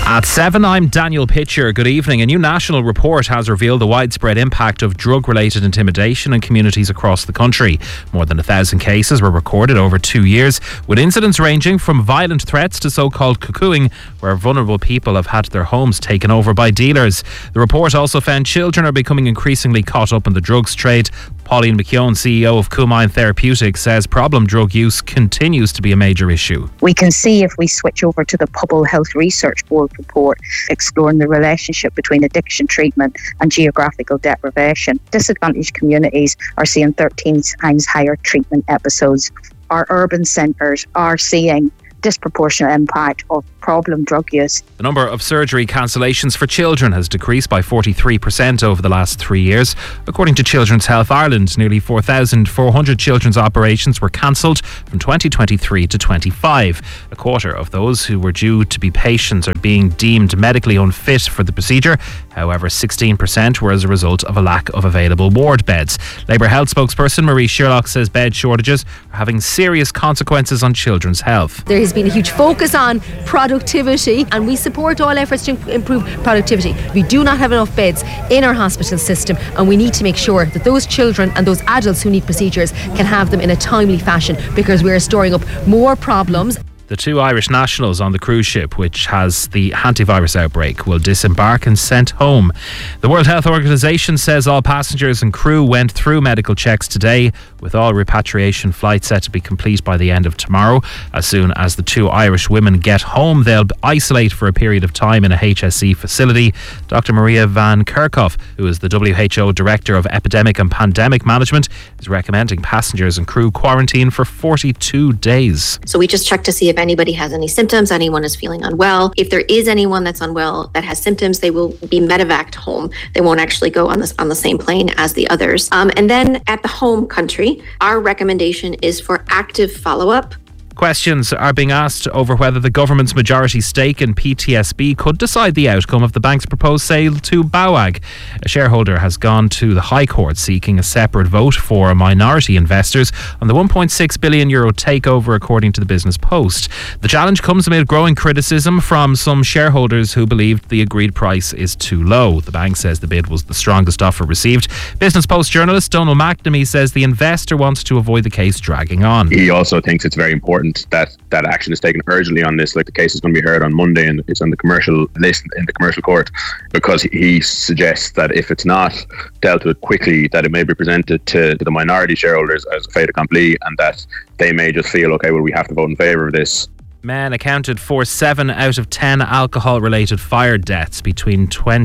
At 7, I'm Daniel Pitcher. Good evening. A new national report has revealed the widespread impact of drug-related intimidation in communities across the country. More than 1,000 cases were recorded over 2 years, with incidents ranging from violent threats to so-called cuckooing, where vulnerable people have had their homes taken over by dealers. The report also found children are becoming increasingly caught up in the drugs trade. Pauline McKeown, CEO of Kumine Therapeutics, says problem drug use continues to be a major issue. We can see if we switch over to the Public Health Research Board report exploring the relationship between addiction treatment and geographical deprivation. Disadvantaged communities are seeing 13 times higher treatment episodes. Our urban centres are seeing disproportionate impact of problem drug use. The number of surgery cancellations for children has decreased by 43% over the last 3 years. According to Children's Health Ireland, nearly 4,400 children's operations were cancelled from 2023 to 25. A quarter of those who were due to be patients are being deemed medically unfit for the procedure. However, 16% were as a result of a lack of available ward beds. Labour Health spokesperson Marie Sherlock says bed shortages are having serious consequences on children's health. There has been a huge focus on productivity, and we support all efforts to improve productivity. We do not have enough beds in our hospital system, and we need to make sure that those children and those adults who need procedures can have them in a timely fashion, because we are storing up more problems. The 2 Irish nationals on the cruise ship, which has the hantavirus outbreak, will disembark and sent home. The World Health Organization says all passengers and crew went through medical checks today, with all repatriation flights set to be complete by the end of tomorrow. As soon as the 2 Irish women get home, they'll isolate for a period of time in a HSE facility. Dr. Maria Van Kerkhoff, who is the WHO Director of Epidemic and Pandemic Management, is recommending passengers and crew quarantine for 42 days. So we just check to see if anybody has any symptoms, anyone is feeling unwell. If there is anyone that's unwell that has symptoms, they will be medevaced home. They won't actually go on the same plane as the others. And then at the home country, our recommendation is for active follow-up. Questions are being asked over whether the government's majority stake in PTSB could decide the outcome of the bank's proposed sale to BAWAG. A shareholder has gone to the High Court seeking a separate vote for minority investors on the €1.6 billion takeover, according to the Business Post. The challenge comes amid growing criticism from some shareholders who believed the agreed price is too low. The bank says the bid was the strongest offer received. Business Post journalist Donald McNamee says the investor wants to avoid the case dragging on. He also thinks it's very important that action is taken urgently on this. Like, the case is going to be heard on Monday and it's on the commercial list in the commercial court, because he suggests that if it's not dealt with quickly, that it may be presented to the minority shareholders as a fait accompli, and that they may just feel, okay, well, we have to vote in favour of this. Men accounted for 7 out of 10 alcohol-related fire deaths between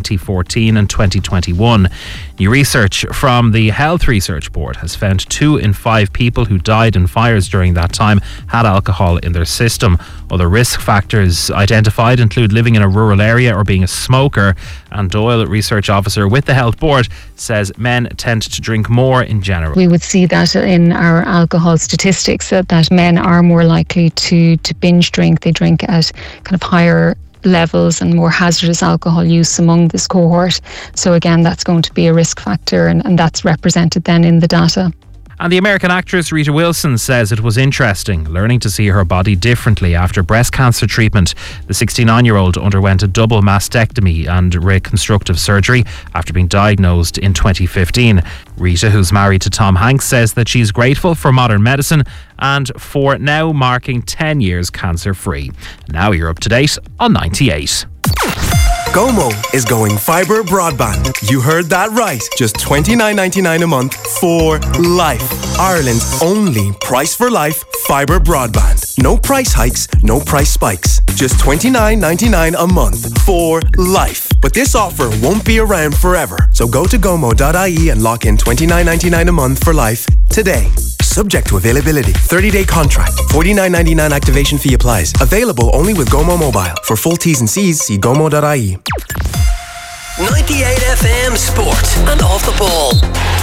2014 and 2021. New research from the Health Research Board has found 2 in 5 people who died in fires during that time had alcohol in their system. Other risk factors identified include living in a rural area or being a smoker. And Doyle, research officer with the Health Board, says men tend to drink more in general. We would see that in our alcohol statistics, that men are more likely to binge drink. They drink at kind of higher levels and more hazardous alcohol use among this cohort. So again, that's going to be a risk factor, and that's represented then in the data. And the American actress Rita Wilson says it was interesting learning to see her body differently after breast cancer treatment. The 69-year-old underwent a double mastectomy and reconstructive surgery after being diagnosed in 2015. Rita, who's married to Tom Hanks, says that she's grateful for modern medicine and for now marking 10 years cancer-free. Now you're up to date on 98. Gomo is going fibre broadband. You heard that right. Just $29.99 a month for life. Ireland's only price for life fibre broadband. No price hikes, no price spikes. Just $29.99 a month for life. But this offer won't be around forever. So go to gomo.ie and lock in $29.99 a month for life today. Subject to availability. 30-day contract. $49.99 activation fee applies. Available only with Gomo Mobile. For full T's and C's, see gomo.ie. 98 FM Sport and Off the Ball.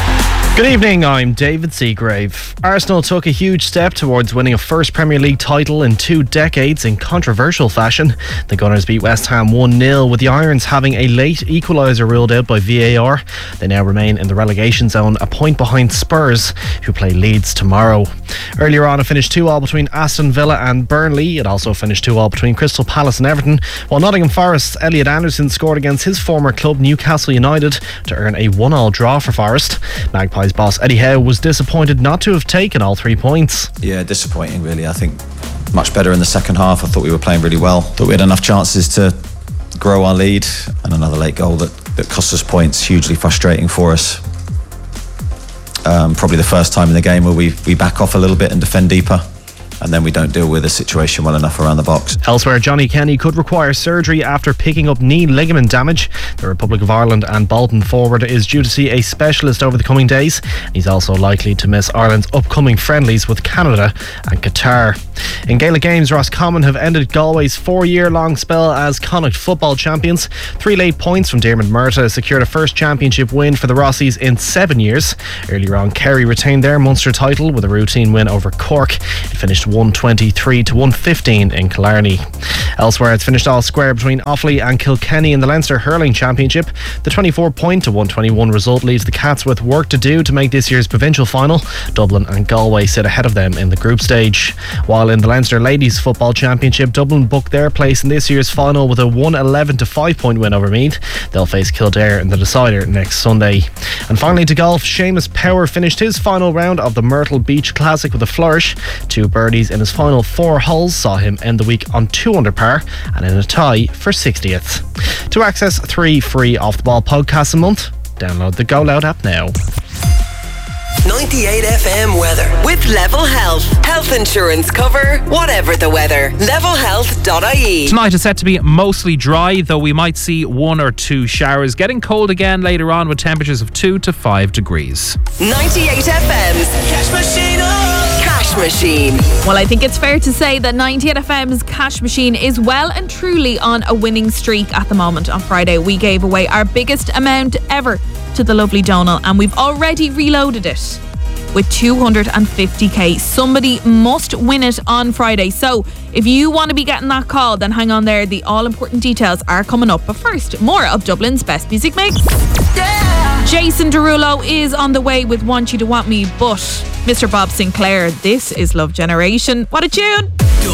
Good evening, I'm David Seagrave. Arsenal took a huge step towards winning a first Premier League title in 2 decades in controversial fashion. The Gunners beat West Ham 1-0, with the Irons having a late equaliser ruled out by VAR. They now remain in the relegation zone, a point behind Spurs, who play Leeds tomorrow. Earlier on, it finished 2-2 between Aston Villa and Burnley. It also finished 2-2 between Crystal Palace and Everton, while Nottingham Forest's Elliot Anderson scored against his former club Newcastle United to earn a 1-1 draw for Forest. Magpies boss Eddie Howe was disappointed not to have taken all 3 points. Yeah, disappointing really. I think much better in the second half. I thought we were playing really well. Thought we had enough chances to grow our lead, and another late goal that cost us points. Hugely frustrating for us. Probably the first time in the game where we back off a little bit and defend deeper, and then we don't deal with the situation well enough around the box. Elsewhere, Johnny Kenny could require surgery after picking up knee ligament damage. The Republic of Ireland and Bolton forward is due to see a specialist over the coming days. He's also likely to miss Ireland's upcoming friendlies with Canada and Qatar. In Gaelic games, Roscommon have ended Galway's 4-year-long spell as Connacht football champions. 3 late points from Diarmuid Murtagh secured a first championship win for the Rossies in 7 years. Earlier on, Kerry retained their Munster title with a routine win over Cork. It finished 123 to 115 in Killarney. Elsewhere, it's finished all square between Offaly and Kilkenny in the Leinster Hurling Championship. The 24-point to 121 result leaves the Cats with work to do to make this year's provincial final. Dublin and Galway sit ahead of them in the group stage. While in the Leinster Ladies Football Championship, Dublin booked their place in this year's final with a 111 to 5-point win over Meath. They'll face Kildare in the decider next Sunday. And finally to golf, Seamus Power finished his final round of the Myrtle Beach Classic with a flourish. 2 birdies in his final 4 holes saw him end the week on 2 under par and in a tie for 60th. To access 3 free Off The Ball podcasts a month, download the Go Loud app now. 98 FM weather with Level Health. Health insurance cover, whatever the weather. Levelhealth.ie. Tonight is set to be mostly dry, though we might see 1 or 2 showers. Getting cold again later on with temperatures of 2 to 5 degrees. 98 FM's Cash Machine. Cash Machine. Well, I think it's fair to say that 98 FM's Cash Machine is well and truly on a winning streak at the moment. On Friday, we gave away our biggest amount ever to the lovely Donal, and we've already reloaded it with 250k. Somebody must win it on Friday. So if you want to be getting that call, then hang on there. The all-important details are coming up. But first, more of Dublin's best music mix. Yeah. Jason Derulo is on the way with Want You to Want Me, but Mr. Bob Sinclair, this is Love Generation. What a tune!